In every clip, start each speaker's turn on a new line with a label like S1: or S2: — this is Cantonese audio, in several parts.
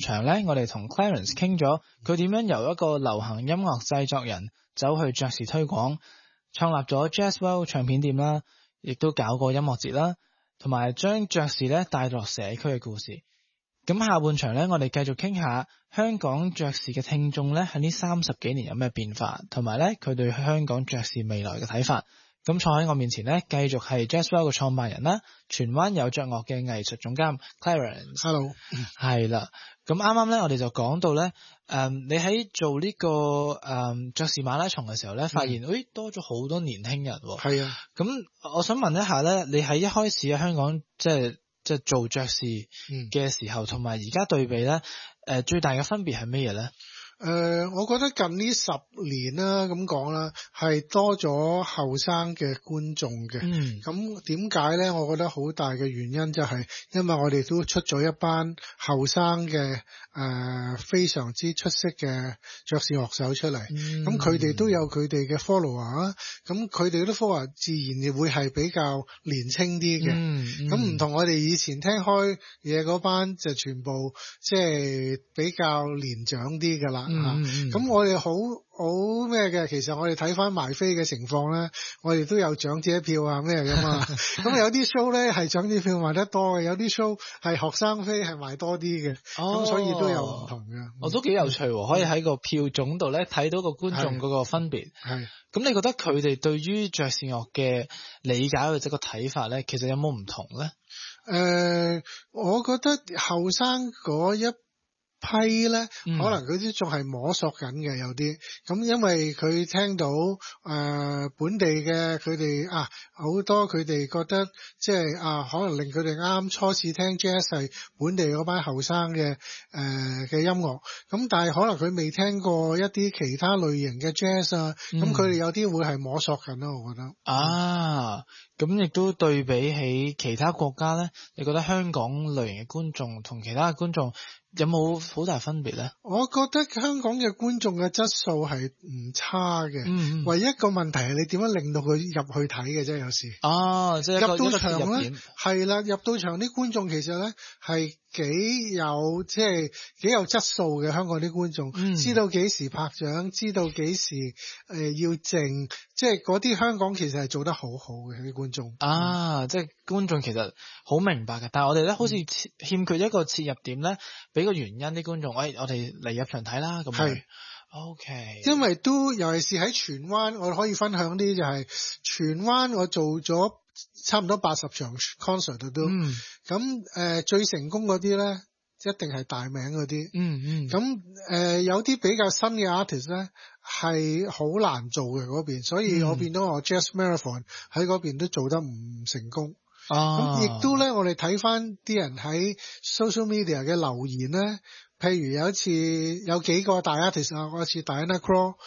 S1: 場咧，我哋同 Clarence 傾咗佢點樣由一個流行音樂製作人走去爵士推廣，創立咗 Jazzwell 唱片店啦，亦都搞過音樂節啦，同埋將爵士咧帶落社區嘅故事。咁下半場咧，我哋繼續傾下香港爵士嘅聽眾咧喺呢30幾年有咩變化，同埋咧佢對香港爵士未來嘅睇法。咁坐喺我面前咧，繼續係 Jazzwell 嘅創辦人啦，荃灣有爵樂嘅藝術總監 Clarence。Hello， 係啦。咁啱啱咧，我哋就講到咧，你喺做呢個爵士馬拉松嘅時候咧，發現多咗好多年輕人喎。係啊。咁我想問一下咧，你喺一開始喺香港即係做爵士嘅時候，同埋而家對比咧，最大嘅分別係咩嘢咧？
S2: 我覺得近呢10年啦，咁講啦，係多咗後生嘅觀眾嘅。咁點解咧？我覺得好大嘅原因就係因為我哋都出咗一班後生嘅非常之出色嘅爵士樂手出嚟。咁佢哋都有佢哋嘅 follower 啊。咁佢哋啲 follower 自然會係比較年輕啲嘅。咁唔同我哋以前聽開嘢嗰班就全部即係比較年長啲㗎啦。咁我哋好咩嘅，其實我哋睇翻賣飛嘅情況咧，我哋都有長者票啊咩㗎嘛。咁有啲 show 咧係長者票賣得多嘅，有啲 show 係學生飛係賣多啲嘅。咁所以都有唔同嘅。
S1: 我都幾有趣喎，可以喺個票種度咧睇到個觀眾嗰個分別。係。咁你覺得佢哋對於爵士樂嘅理解或者個睇法咧，其實有冇唔同咧？
S2: 我覺得後生嗰一批咧，可能佢啲仲係摸索緊嘅，有啲咁，因為佢聽到本地嘅佢哋好多佢哋覺得即係可能令佢哋啱初次聽 jazz 係本地嗰班後生嘅音樂，咁但係可能佢未聽過一啲其他類型嘅 jazz 啊，咁佢哋有啲會係摸索緊咯，我覺得。
S1: 咁亦都對比起其他國家咧，你覺得香港類型嘅觀眾同其他嘅觀眾有冇好大分別咧？
S2: 我覺得香港嘅觀眾嘅質素係唔差嘅，唯一一個問題係你點樣令到佢入去睇嘅啫，有時。即係入到場咧，係啦，入到場啲觀眾其實咧係幾有質素嘅，香港啲觀眾，知道幾時拍掌，知道幾時要靜，即係嗰啲香港其實係做得好好嘅啲觀眾。
S1: 即係觀眾其實好明白嘅，但係我哋咧好似欠缺一個切入點咧，俾個原因啲觀眾，我哋嚟入場睇啦咁。係。OK。因為
S2: 尤其是喺荃灣，我可以分享啲就係荃灣我做咗差唔多80場 concert 都。咁最成功嗰啲咧，一定係大名嗰啲。咁有啲比較新嘅 artist 咧，係好難做嘅嗰邊，所以我變到我 Jazz Marathon 喺嗰邊都做得唔成功。咁亦都咧，我哋睇翻啲人喺 social media 嘅留言咧，譬如有幾個大 artist 啊，嗰次 Diana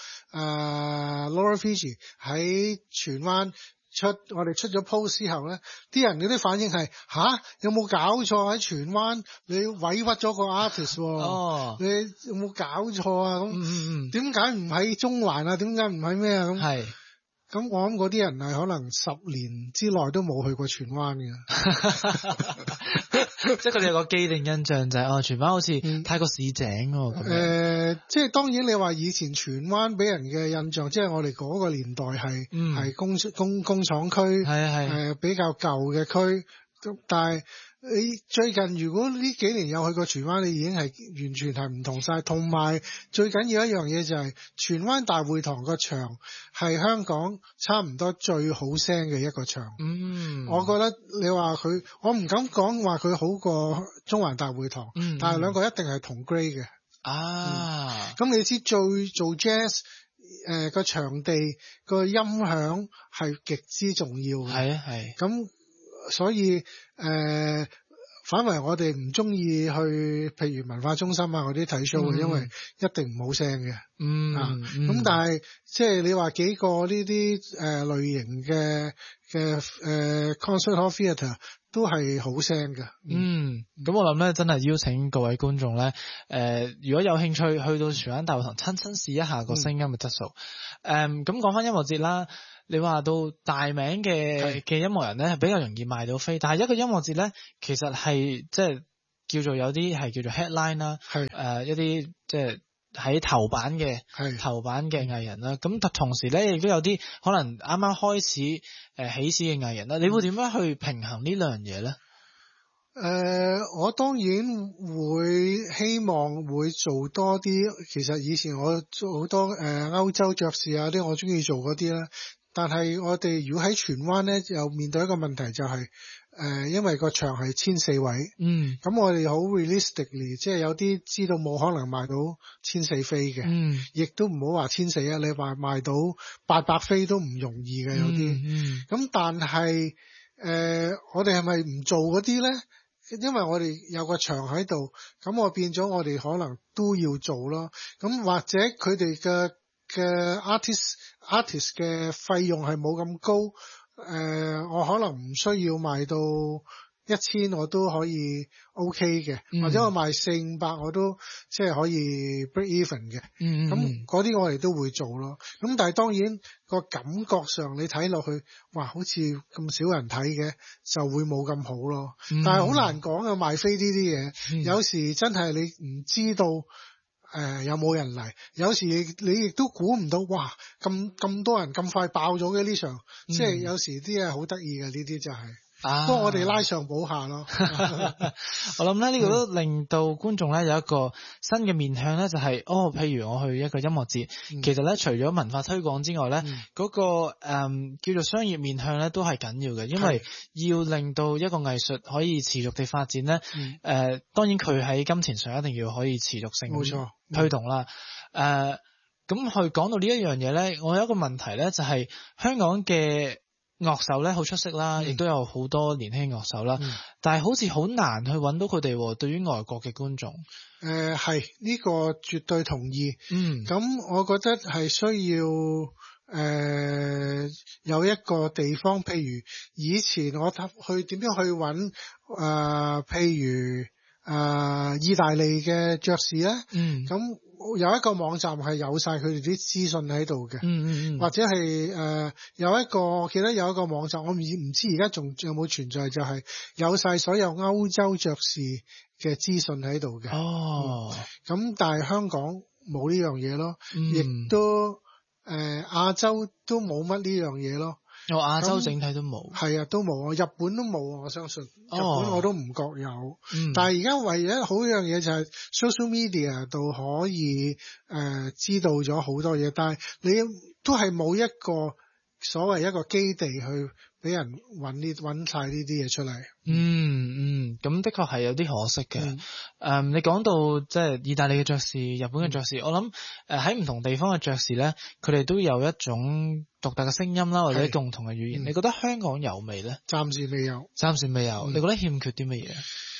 S2: Krall、Laura Fiji 喺荃灣我哋出咗 post 之後咧，啲人嗰啲反應係有冇搞錯喺荃灣你委屈咗個 artist 喎？你有冇搞錯啊？咁點解唔喺中環啊？點解唔喺咩啊？咁係。咁我諗嗰啲人係可能10年之內都冇去過荃灣嘅，
S1: 即係佢哋有個既定印象就係荃灣好似太過市井喎。
S2: 即係當然你話以前荃灣俾人嘅印象，即係我哋嗰個年代係工廠區，比較舊嘅區，但係你最近如果呢幾年有去過荃灣，你已經係完全係唔同晒。同埋最緊要一樣嘢就係荃灣大會堂個場係香港差唔多最好聲嘅一個場。我覺得你話佢，我唔敢講話佢好過中環大會堂，但係兩個一定係同 grade 嘅。咁你知做 jazz 個場地個音響係極之重要嘅。咁所以反為我哋唔中意去譬如文化中心嗰啲睇 show 嘅，因為一定唔好聲嘅。咁但係即係你話幾個呢啲類型嘅concert hall theatre 都係好聲㗎。
S1: 咁我諗咧，真係邀請各位觀眾咧，如果有興趣去到荃灣大會堂親身試一下個聲音嘅質素。咁講翻音樂節啦。你話到大名嘅音樂人咧，係比較容易賣到飛，但係一個音樂節咧，其實係即係叫做有啲係叫做 headline 啦，一啲即係喺頭版嘅藝人啦。咁同時咧亦都有啲可能啱啱開始起始嘅藝人啦。你會點樣去平衡呢兩樣嘢咧？
S2: 我當然會希望會做多啲。其實以前我做好多歐洲爵士啊啲我中意做嗰啲啦。但係我哋如果喺荃灣咧，又面對一個問題就係因為個場係1400位，咁我哋好 realistically， 即係有啲知道冇可能賣到1400飛嘅，亦都唔好話1400啊，你話賣到800飛都唔容易嘅有啲，咁但係我哋係咪唔做嗰啲咧？因為我哋有個場喺度，咁我變咗我哋可能都要做咯。咁或者佢哋嘅artist 嘅費用係冇咁高，我可能唔需要賣到1000我都可以 OK 嘅，或者我賣400-500我都即係可以 break even 嘅。咁嗰啲我哋都會做咯。咁但係當然個感覺上你睇落去，哇，好似咁少人睇嘅，就會冇咁好咯。但係好難講啊，賣飛呢啲嘢，有時真係你唔知道有冇人嚟，有時你亦都估唔到，哇，咁多人咁快爆咗嘅呢場，即係有時啲嘢好得意嘅呢啲就係。不過我哋拉上補下咯。
S1: 我諗咧呢個都令到觀眾咧有一個新嘅面向咧，就係譬如我去一個音樂節，其實咧除咗文化推廣之外咧，嗰個叫做商業面向咧都係緊要嘅，因為要令到一個藝術可以持續地發展咧，當然佢喺金錢上一定要可以持續性冇錯推動啦。咁去講到呢一樣嘢咧，我有一個問題咧，就係香港嘅樂手咧好出色啦，亦都有好多年輕樂手啦，但係好似好難去揾到佢哋對於外國嘅觀眾。
S2: 係呢個絕對同意。咁我覺得係需要有一個地方，譬如以前我去點樣去揾譬如意大利嘅爵士咧，咁有一個網站係有晒佢哋啲資訊喺度嘅，或者係有一個記得有一個網站，我唔知而家仲有冇存在，就係有晒所有歐洲爵士嘅資訊喺度嘅。咁但係香港冇呢樣嘢咯，亦都亞洲都冇乜呢樣嘢咯。
S1: 亞洲整體都冇，
S2: 係啊，都冇啊，日本都冇啊，我相信日本我都唔覺有。但係而家唯一好一樣嘢就係 social media 度可以知道咗好多嘢，但係你都係冇一個所謂一個基地去俾人揾晒呢啲嘢出嚟。
S1: 咁的確係有啲可惜嘅。你講到即係意大利嘅爵士、日本嘅爵士，我諗喺唔同地方嘅爵士咧，佢哋都有一種獨特嘅聲音啦，或者共同嘅語言。你覺得香港有未咧？
S2: 暫時未有。
S1: 你覺得欠缺啲乜嘢？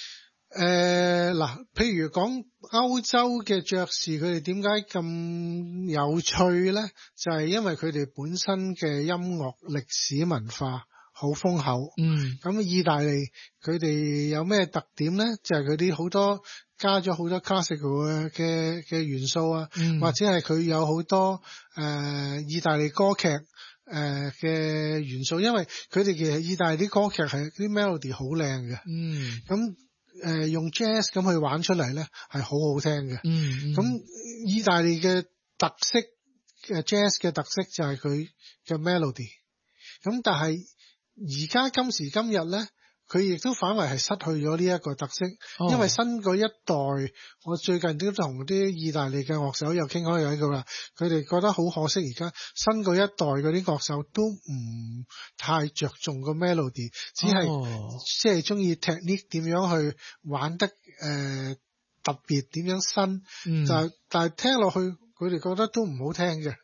S2: 嗱，譬如講歐洲嘅爵士，佢哋點解咁有趣咧？就係因為佢哋本身嘅音樂歷史文化好豐厚。咁意大利佢哋有咩特點咧？就係佢哋好多加咗好多 classical 嘅元素啊，或者係佢有好多意大利歌劇嘅元素，因為佢哋其實意大利啲歌劇係啲 melody 好靚嘅。咁用 jazz 咁去玩出嚟咧，係好好聽嘅。咁意大利嘅特色嘅 jazz 嘅特色就係佢嘅 melody。咁但係而家今時今日咧，佢亦都反為係失去咗呢一個特色。因為新嗰一代，我最近都同啲意大利嘅樂手又傾開偈㗎啦，佢哋覺得好可惜，而家新嗰一代嗰啲樂手都唔太着重個 melody， 只係即係中意 technique 點樣去玩得特別點樣新，但係聽落去佢哋覺得都唔好聽嘅。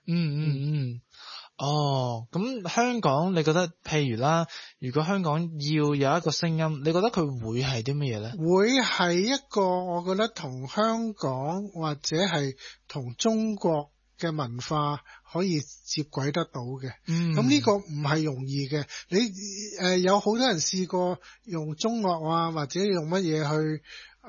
S1: 咁香港你覺得譬如啦，如果香港要有一個聲音，你覺得佢會係啲乜嘢咧？會
S2: 係一個我覺得同香港或者係同中國嘅文化可以接軌得到嘅。咁呢個唔係容易嘅。你有好多人試過用中樂啊，或者用乜嘢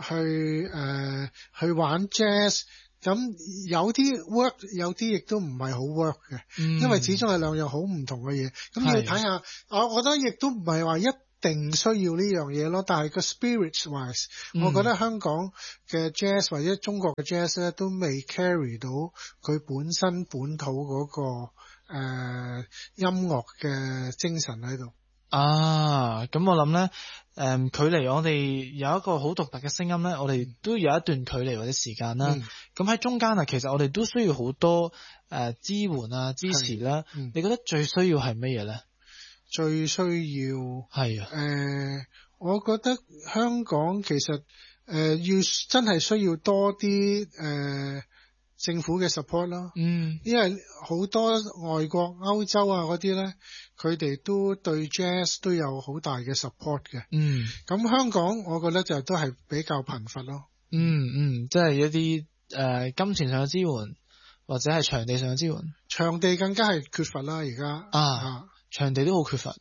S2: 去玩 jazz。咁有啲 work， 有啲亦都唔係好 work 嘅，因為始終係兩樣好唔同嘅嘢。咁要睇下，我覺得亦都唔係話一定需要呢樣嘢咯，但係個 spirits wise，我覺得香港嘅 jazz 或者中國嘅 jazz 咧都未 carry 到佢本身本土嗰個音樂嘅精神喺度。
S1: 啊，咁我諗咧，距離我哋有一個好獨特嘅聲音咧，我哋都有一段距離或者時間啦。咁喺中間啊，其實我哋都需要好多支援啊、支持啦。你覺得最需要係乜嘢咧？
S2: 最需要
S1: 係啊，
S2: 我覺得香港其實要真係需要多啲政府嘅 support 咯，因為好多外國歐洲啊嗰啲咧，佢哋都對 jazz 都有好大嘅 support 嘅。咁香港我覺得就都係比較貧乏咯。
S1: 即係一啲金錢上嘅支援，或者係場地上嘅支援。
S2: 場地更加係缺乏啦，而家
S1: 場地都好缺乏。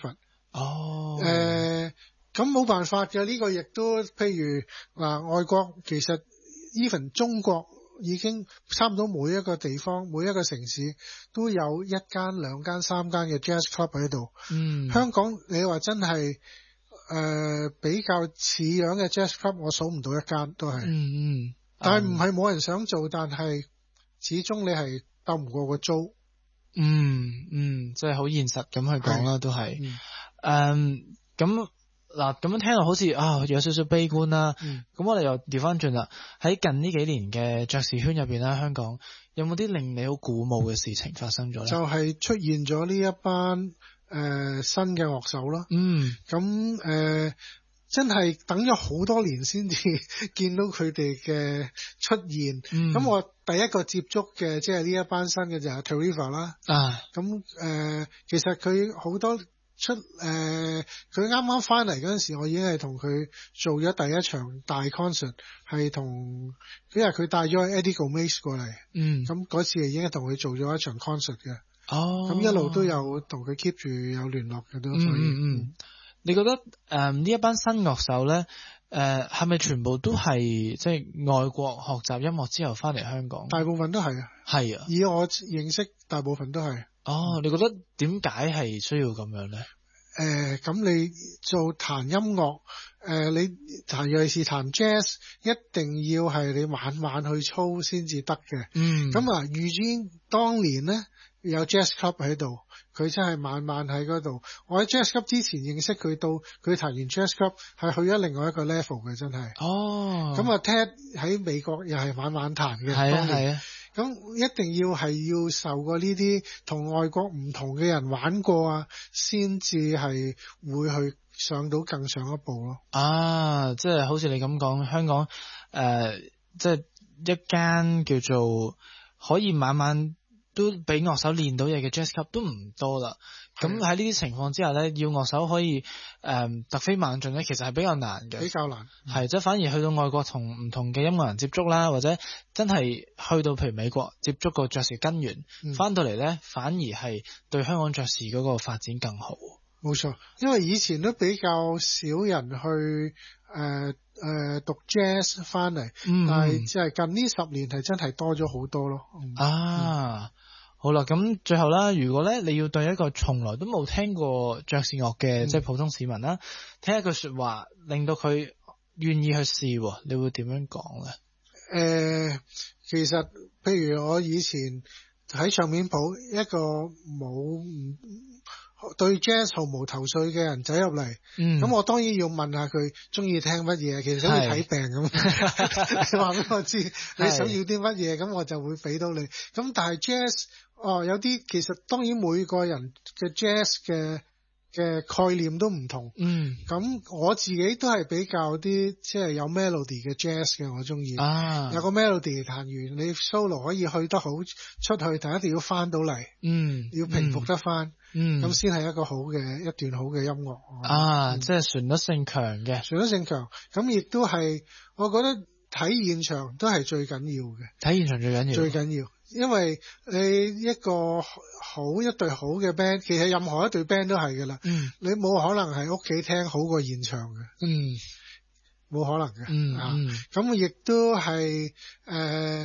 S2: 咁冇辦法嘅，呢個亦都譬如外國其實 even 中國已經差唔多每一個地方每一個城市都有一間兩間三間嘅 jazz club 喺度。香港你話真係比較似樣嘅 jazz club 我數唔到一間都係。但係唔係冇人想做，但係始終你係鬥唔過個租。
S1: 即係好現實咁去講啦，都係。咁嗱，咁樣聽落好似有少少悲觀啦。咁我哋又調翻轉啦，喺近呢幾年嘅爵士圈入邊啦，香港有冇啲令你好鼓舞嘅事情發生咗咧？
S2: 就係出現咗呢一班新嘅樂手啦。咁真係等咗好多年先至見到佢哋嘅出現。咁我第一個接觸嘅即係呢一班新嘅就係 Teriva 啦。咁其實佢好多佢啱啱翻嚟嗰陣時，我已經係同佢做咗第一場大 concert， 係同因為佢帶咗 Eddie Gomez 過嚟。咁嗰次已經同佢做咗一場 concert 嘅。咁一路都有同佢 keep 住有聯絡嘅都。所以
S1: 你覺得呢一班新樂手咧，係咪全部都係即係外國學習音樂之後翻嚟香港？
S2: 大部分都係啊。係啊，以我認識大部分都係。
S1: 你覺得點解係需要咁樣咧？
S2: 咁你做彈音樂，你彈尤其是彈 jazz， 一定要係你晚晚去操先至得嘅。咁Eugene當年咧有 jazz club 喺度，佢真係晚晚喺嗰度。我喺 jazz club 之前認識佢，到佢彈完 jazz club 係去咗另外一個 level 嘅，真係。咁Ted 喺美國又係晚晚彈嘅。係啊。咁一定要係要受過呢啲同外國唔同嘅人玩過啊，先至係會去上到更上一步咯。即係好似你咁講，香港
S1: 即係一間叫做可以晚晚都俾樂手練到嘢嘅 jazz club 都唔多啦。咁喺呢啲情況之下咧，要樂手可以突飛猛進咧，其實係比較難嘅。比較難。即係反而去到外國同唔同嘅音樂人接觸啦，或者真係去到譬如美國接觸個爵士根源，翻到嚟咧反而係對香港爵士嗰個發展更好。冇錯，
S2: 因為以前都比較少人去讀 jazz 翻嚟，但係即係近呢10年係真係多咗好多咯。
S1: 好啦，咁最後啦，如果咧你要對一個從來都冇聽過爵士樂嘅即係普通市民啦，聽一句說話令到佢願意去試，你會點樣講咧？
S2: 其實譬如我以前喺唱片鋪，一個冇對 jazz 毫無頭緒嘅人仔入嚟，咁我當然要問下佢中意聽乜嘢，其實好似睇病咁。你話俾我知你想要啲乜嘢，咁我就會俾到你。咁但係 jazz 有啲其實當然每個人嘅 jazz 嘅概念都唔同。咁我自己都係比較啲即係有 melody 嘅 jazz 嘅，我中意。有個 melody 彈完，你 solo 可以去得好出去，但一定要翻到嚟。要平復得翻。咁先係一個好嘅一段好嘅音樂。
S1: 即係旋律性強嘅。旋律性強，
S2: 咁亦都係我覺得睇現場都係最緊要嘅。
S1: 睇現場最緊要。最緊要。
S2: 因為你一個一隊好嘅 band， 其實任何一隊 band 都係噶啦。你冇可能係屋企聽好過現場嘅。冇可能嘅。咁亦都係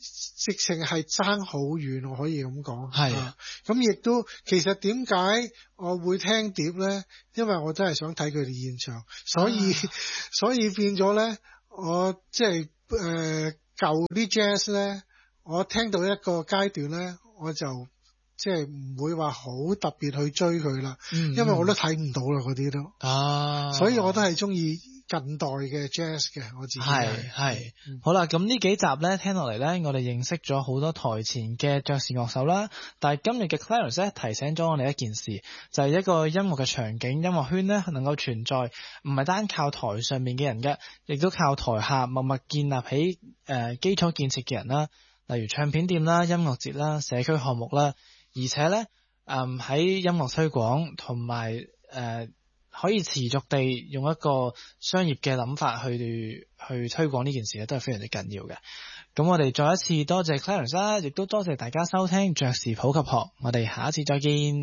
S2: 直情係爭好遠，我可以咁講。
S1: 係
S2: 咁亦都其實點解我會聽碟咧？因為我真係想睇佢哋現場，所以變咗咧，我即係舊啲 jazz 咧，我聽到一個階段咧，我就即係唔會話好特別去追佢啦，因為我都睇唔到啦嗰啲都，所以我都係中意近代嘅 jazz 嘅，我自己係。
S1: 好啦，咁呢幾集咧聽落嚟咧，我哋認識咗好多台前嘅爵士樂手啦。但係今日嘅 Clarence 咧提醒咗我哋一件事，就係一個音樂嘅場景、音樂圈咧能夠存在，唔係單靠台上面嘅人嘅，亦都靠台下默默建立起基礎建設嘅人啦，例如唱片店啦、音樂節啦、社區項目啦，而且咧喺音樂推廣同埋可以持續地用一個商業嘅諗法去推廣呢件事咧，都係非常之緊要嘅。咁我哋再一次多謝 Clarence 啦，亦都多謝大家收聽爵士普及學，我哋下一次再見。